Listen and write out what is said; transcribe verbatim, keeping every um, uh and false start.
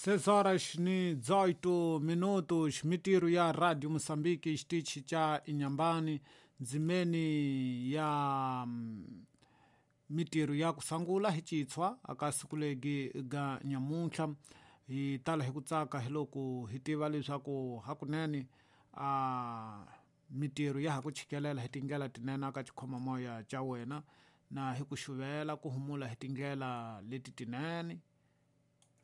seis horas ni dezoito minutos, mitiru ya Radio Moçambique, stichi cha Inhambane, nzimeni ya mm, mitiru ya kusangula hichitswa akasikulegi ga nyamuntla hitala hikutsaka hiloku hitiva leswaku hakunene a mitiru ya hakuchikelela hitingela tinene akachikhoma moya cha wena na hikuxuvela kuhumula hitingela leti tinene